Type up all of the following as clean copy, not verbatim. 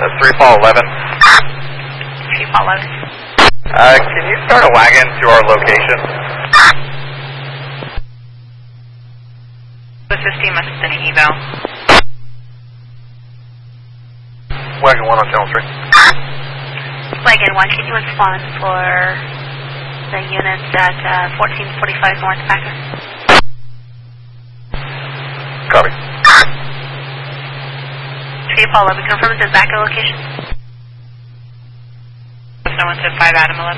3 Paul 11. 3 Paul 11. Can you start a wagon to our location? The 15 must have been an eval. Wagon 1 on channel 3. Wagon 1, can you respond for the units at 1445 North Packer? Copy. 3 Paul 11, confirm this is Backer location. Someone said 5 Adam 11.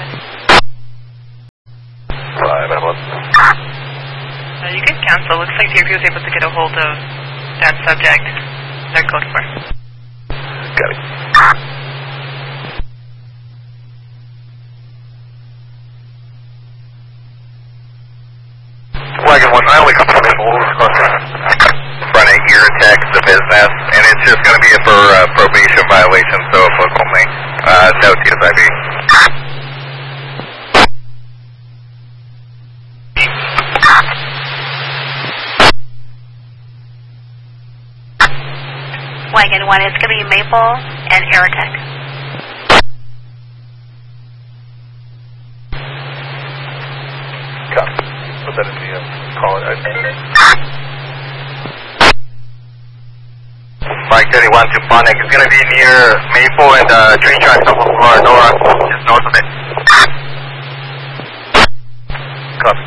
5 Adam 11. You can cancel. Looks like DRP was able to get a hold of that subject. Their code 4. Got it. Wagon 1, I only confirmation front of ear tech, the business, and it's just going to be for probation violation, so book only. No TSIB. Wagon 1, it's going to be Maple and Aerotech. Copy. Put that in the call it. Mike 31 to Phonic. It's going to be near Maple and train track off of Nora, just north of it. Copy.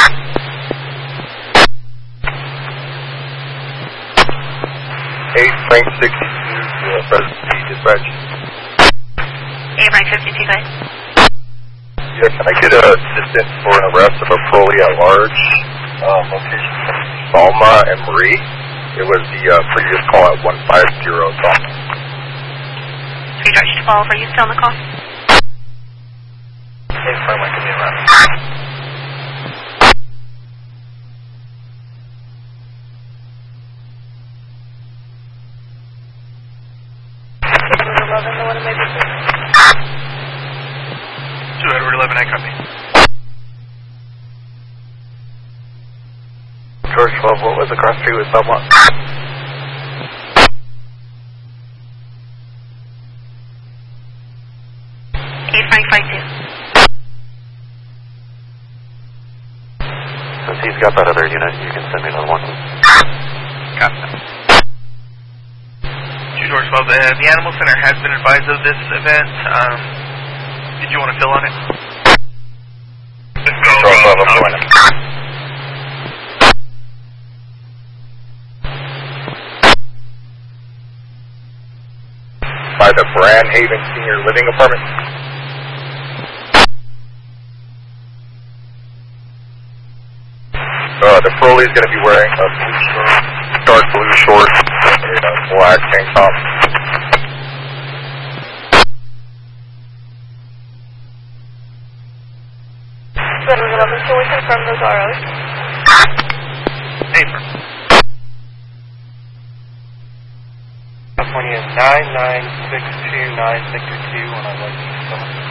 Frank 62 to President P dispatch. 8 Frank 52, guys. Yeah, can I get a assistant for an arrest of a parolee at large? Location Salma and Marie. It was the previous call at 150 Salma. 3 George 12, are you still on the call? Hey, Frank, give me a run. Edward 11, I copy. George 12, what was the cross street with Belmont? 8 Frank 52. Since he's got that other unit, you can send me another one. Gotcha. George 12, the Animal Center has been advised of this event. Did you want to fill on it? George 12, I'm joining. By the Brand Haven Senior Living Apartment. The parolee is going to be wearing a blue shirt, dark blue shorts, and a black tank top. Can we confirm those ROs? Paper. California 99629 Victor 2 on our 1 East.